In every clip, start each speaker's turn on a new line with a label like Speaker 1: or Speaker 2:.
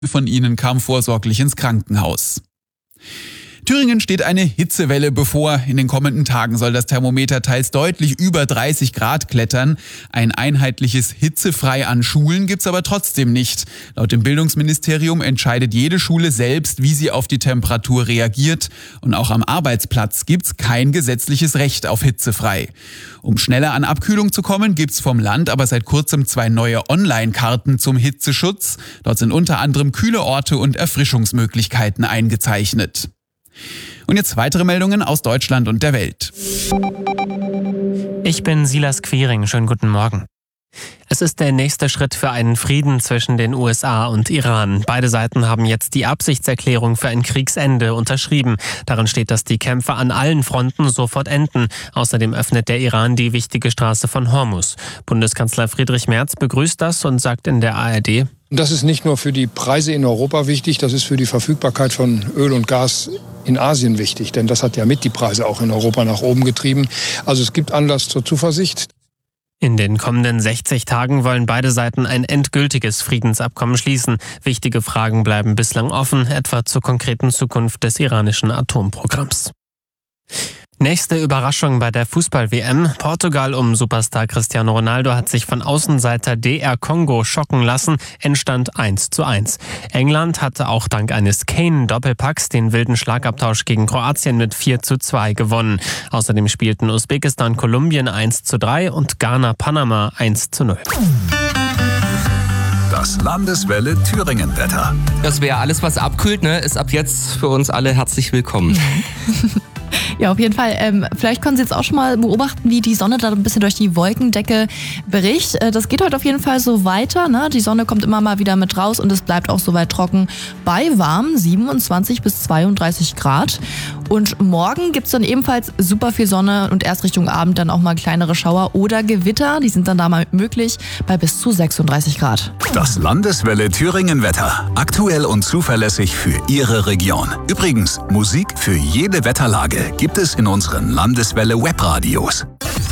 Speaker 1: von ihnen kam vorsorglich ins Krankenhaus. Thüringen steht eine Hitzewelle bevor. In den kommenden Tagen soll das Thermometer teils deutlich über 30 Grad klettern. Ein einheitliches Hitzefrei an Schulen gibt's aber trotzdem nicht. Laut dem Bildungsministerium entscheidet jede Schule selbst, wie sie auf die Temperatur reagiert. Und auch am Arbeitsplatz gibt's kein gesetzliches Recht auf hitzefrei. Um schneller an Abkühlung zu kommen, gibt's vom Land aber seit kurzem 2 neue Online-Karten zum Hitzeschutz. Dort sind unter anderem kühle Orte und Erfrischungsmöglichkeiten eingezeichnet. Und jetzt weitere Meldungen aus Deutschland und der Welt.
Speaker 2: Ich bin Silas Quiring. Schönen guten Morgen. Es ist der nächste Schritt für einen Frieden zwischen den USA und Iran. Beide Seiten haben jetzt die Absichtserklärung für ein Kriegsende unterschrieben. Darin steht, dass die Kämpfe an allen Fronten sofort enden. Außerdem öffnet der Iran die wichtige Straße von Hormuz. Bundeskanzler Friedrich Merz begrüßt das und sagt in der ARD:
Speaker 3: Das ist nicht nur für die Preise in Europa wichtig, das ist für die Verfügbarkeit von Öl und Gas in Asien wichtig. Denn das hat ja mit die Preise auch in Europa nach oben getrieben. Also es gibt Anlass zur Zuversicht.
Speaker 2: In den kommenden 60 Tagen wollen beide Seiten ein endgültiges Friedensabkommen schließen. Wichtige Fragen bleiben bislang offen, etwa zur konkreten Zukunft des iranischen Atomprogramms. Nächste Überraschung bei der Fußball-WM. Portugal um Superstar Cristiano Ronaldo hat sich von Außenseiter DR Kongo schocken lassen. Endstand 1:1. England hatte auch dank eines Kane-Doppelpacks den wilden Schlagabtausch gegen Kroatien mit 4:2 gewonnen. Außerdem spielten Usbekistan Kolumbien 1:3 und Ghana Panama 1:0.
Speaker 4: Das Landeswelle Thüringen-Wetter.
Speaker 5: Das wäre alles, was abkühlt, ne? Ist ab jetzt für uns alle herzlich willkommen.
Speaker 6: Ja, auf jeden Fall. Vielleicht können Sie jetzt auch schon mal beobachten, wie die Sonne da ein bisschen durch die Wolkendecke bricht. Das geht heute auf jeden Fall so weiter, ne? Die Sonne kommt immer mal wieder mit raus und es bleibt auch soweit trocken bei warm 27 bis 32 Grad. Und morgen gibt's dann ebenfalls super viel Sonne und erst Richtung Abend dann auch mal kleinere Schauer oder Gewitter. Die sind dann da mal möglich bei bis zu 36 Grad.
Speaker 4: Das Landeswelle Thüringen-Wetter. Aktuell und zuverlässig für Ihre Region. Übrigens, Musik für jede Wetterlage gibt es in unseren Landeswelle-Webradios.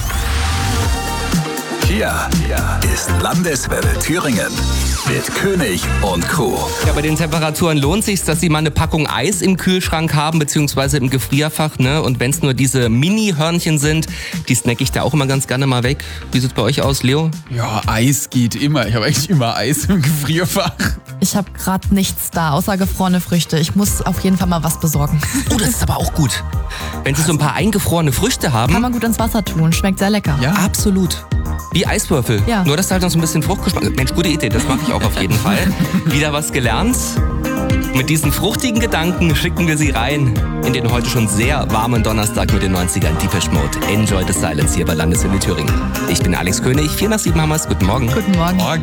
Speaker 4: Hier ist Landeswelle Thüringen mit König und Co.
Speaker 5: Ja, bei den Temperaturen lohnt sich, dass Sie mal eine Packung Eis im Kühlschrank haben, beziehungsweise im Gefrierfach, ne? Und wenn es nur diese Mini-Hörnchen sind, die snack ich da auch immer ganz gerne mal weg. Wie sieht's bei euch aus, Leo?
Speaker 1: Ja, Eis geht immer. Ich habe eigentlich immer Eis im Gefrierfach.
Speaker 6: Ich habe gerade nichts da, außer gefrorene Früchte. Ich muss auf jeden Fall mal was besorgen.
Speaker 5: Oh, das ist aber auch gut. Wenn Sie so ein paar eingefrorene Früchte haben.
Speaker 6: Kann man gut ins Wasser tun, schmeckt sehr lecker.
Speaker 1: Ja,
Speaker 5: Absolut. Wie Eiswürfel.
Speaker 6: Ja.
Speaker 5: Nur, dass da halt noch so ein bisschen Fruchtgeschmack. Mensch, gute Idee, das mache ich auch auf jeden Fall. Wieder was gelernt. Mit diesen fruchtigen Gedanken schicken wir Sie rein in den heute schon sehr warmen Donnerstag mit den 90ern Depeche Mode. Enjoy the Silence hier bei Landeswelle Thüringen. Ich bin Alex König, 4 nach 7 haben wir's. Guten Morgen.
Speaker 6: Guten Morgen.